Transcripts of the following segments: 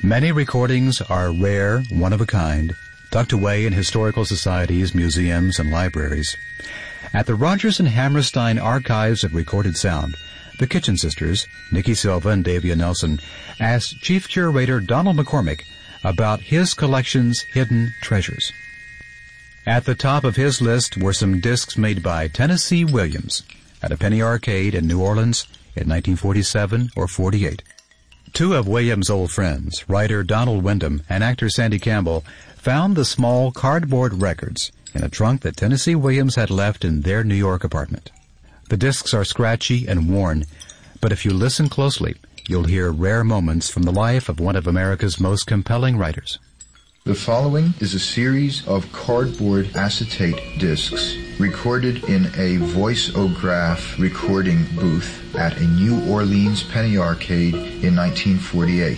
Many recordings are rare, one of a kind, tucked away in historical societies, museums, and libraries. At the Rodgers and Hammerstein Archives of Recorded Sound, the Kitchen Sisters, Nikki Silva and Davia Nelson, asked Chief Curator Donald McCormick about his collection's hidden treasures. At the top of his list were some discs made by Tennessee Williams at a penny arcade in New Orleans in 1947 or 48. Two of Williams' old friends, writer Donald Wyndham and actor Sandy Campbell, found the small cardboard records in a trunk that Tennessee Williams had left in their New York apartment. The discs are scratchy and worn, but if you listen closely, you'll hear rare moments from the life of one of America's most compelling writers. The following is a series of cardboard acetate discs recorded in a voice-o-graph recording booth at a New Orleans penny arcade in 1948.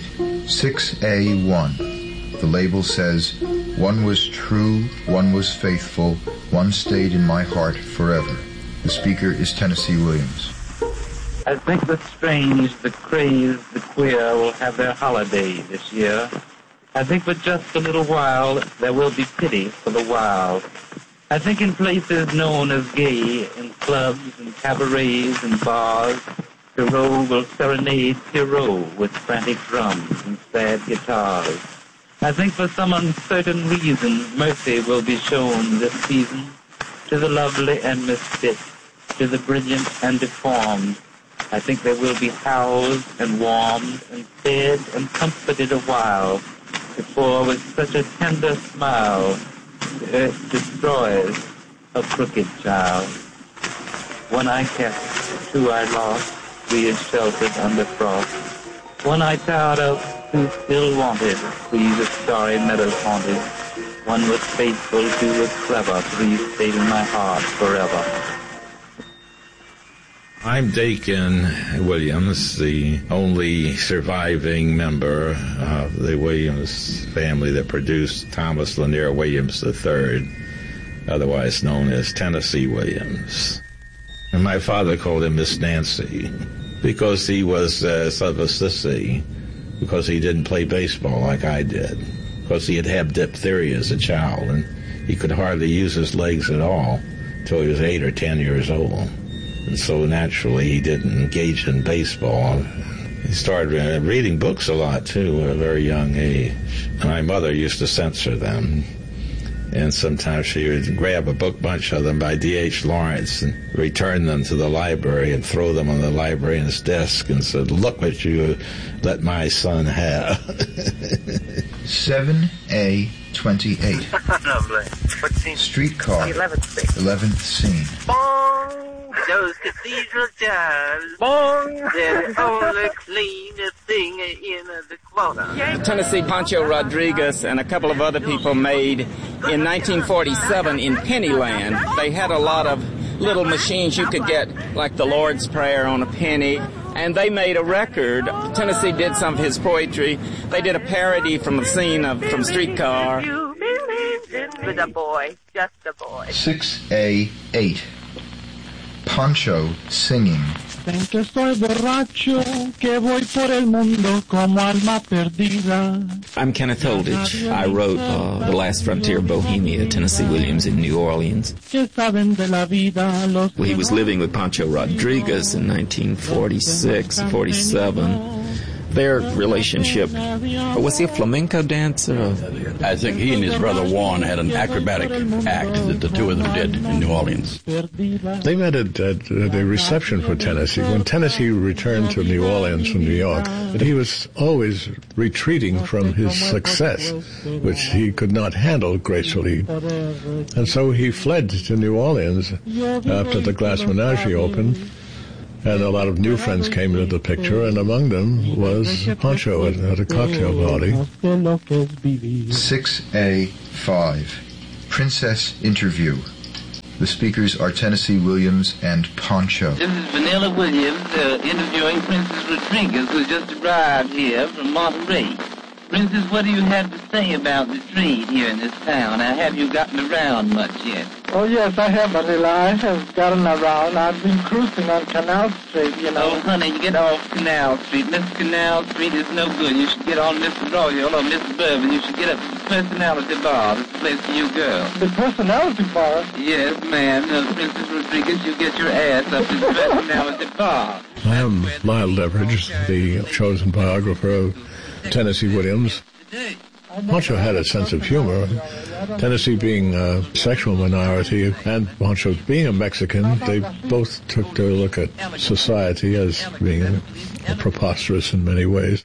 6A1. The label says, "One was true, one was faithful, one stayed in my heart forever." The speaker is Tennessee Williams. I think the strange, the crazed, the queer will have their holiday this year. I think for just a little while there will be pity for the wild. I think in places known as gay, in clubs and cabarets and bars, Pierrot will serenade Pierrot with frantic drums and sad guitars. I think for some uncertain reason mercy will be shown this season to the lovely and misfit, to the brilliant and deformed. I think they will be housed and warmed and fed and comforted a while before with such a tender smile the earth destroys a crooked child. One I kept, two I lost, three is sheltered under frost. One I tired of, two still wanted, three the starry meadows haunted. One was faithful, two was clever, three stayed in my heart forever. I'm Dakin Williams, the only surviving member of the Williams family that produced Thomas Lanier Williams III, otherwise known as Tennessee Williams. And my father called him Miss Nancy because he was sort of a sissy, because he didn't play baseball like I did, because he had diphtheria as a child, and he could hardly use his legs at all until he was 8 or 10 years old. And so naturally he didn't engage in baseball. He started reading books a lot, too, at a very young age. And my mother used to censor them. And sometimes she would grab a book bunch of them by D.H. Lawrence and return them to the library and throw them on the librarian's desk and said, "Look what you let my son have." 7A28. Lovely. What scene? Streetcar. 11th scene. Bong! Those cathedral chimes. Bong! They're the only cleanest thing in the quarter. Tennessee Pancho Rodriguez and a couple of other people made in 1947 in Pennyland. They had a lot of little machines you could get, like the Lord's Prayer on a penny, and they made a record. Tennessee did some of his poetry. They did a parody from a scene from Streetcar. You believed it with a boy, just a boy. 6A8. Pancho singing. Ven que estoy borracho, que voy por el mundo como alma perdida. I'm Kenneth Holditch. I wrote The Last Frontier of Bohemia, Tennessee Williams in New Orleans. Que saben de la vida los He was living with Pancho Rodriguez in 1946, 47. Their relationship, was he a flamenco dancer? I think he and his brother Juan had an acrobatic act that the two of them did in New Orleans. They met at the reception for Tennessee. When Tennessee returned to New Orleans from New York, he was always retreating from his success, which he could not handle gracefully. And so he fled to New Orleans after the Glass Menagerie opened. And a lot of new friends came into the picture, and among them was Pancho at a cocktail party. 6A5. Princess Interview. The speakers are Tennessee Williams and Pancho. This is Vanilla Williams interviewing Princess Rodriguez, who just arrived here from Monterey. Princess, what do you have to say about the trade here in this town? Have you gotten around much yet? Oh, yes, I have, Manila. I have gotten around. I've been cruising on Canal Street, you know. Oh, honey, you get off Canal Street. Miss Canal Street is no good. You should get on Miss Royal or Miss Bourbon. You should get up to the Personality Bar. This is the place for you girls. The Personality Bar? Yes, ma'am. No, Princess Rodriguez, you get your ass up to the Personality Bar. I am Lyle Leverage, the chosen biographer of Tennessee Williams. Pancho had a sense of humor. Tennessee being a sexual minority and Pancho being a Mexican, they both took their look at society as being preposterous in many ways.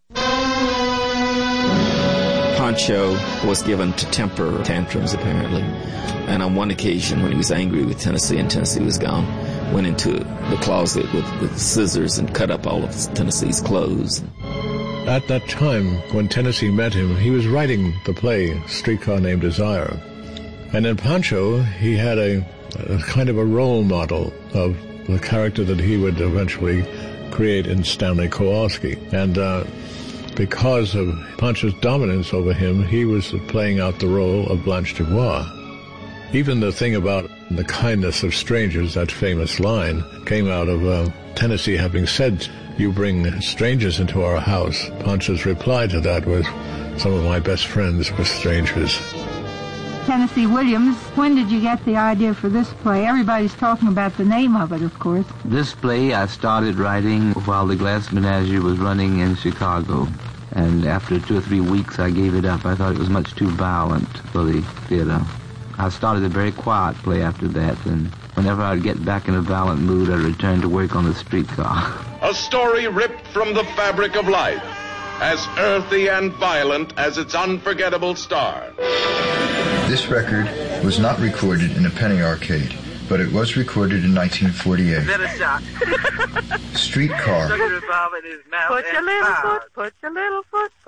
Pancho was given to temper tantrums, apparently. And on one occasion, when he was angry with Tennessee and Tennessee was gone, went into the closet with scissors and cut up all of Tennessee's clothes. At that time, when Tennessee met him, he was writing the play Streetcar Named Desire. And in Pancho, he had a kind of a role model of the character that he would eventually create in Stanley Kowalski. And because of Pancho's dominance over him, he was playing out the role of Blanche Dubois. Even the thing about the kindness of strangers, that famous line, came out of Tennessee having said, "You bring strangers into our house." Pancho's reply to that was, "Some of my best friends were strangers." Tennessee Williams, when did you get the idea for this play? Everybody's talking about the name of it, of course. This play I started writing while the Glass Menagerie was running in Chicago. And after 2 or 3 weeks, I gave it up. I thought it was much too violent for the theater. I started a very quiet play after that, and whenever I'd get back in a violent mood, I'd return to work on the streetcar. A story ripped from the fabric of life, as earthy and violent as its unforgettable star. This record was not recorded in a penny arcade, but it was recorded in 1948. Is that a shot? Streetcar. Put your little foot, put your little foot.